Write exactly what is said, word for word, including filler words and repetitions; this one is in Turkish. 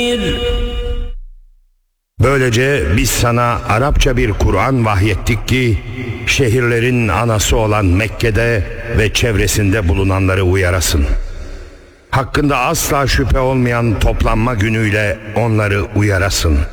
Böylece biz sana Arapça bir Kur'an vahyettik ki şehirlerin anası olan Mekke'de ve çevresinde bulunanları uyarasın. Hakkında asla şüphe olmayan toplanma günüyle onları uyarasın.